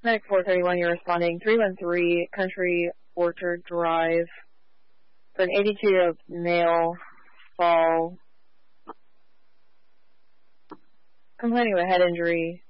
Medic 431, you're responding 313 Country Orchard Drive for an 82-year-old male fall, complaining of a head injury.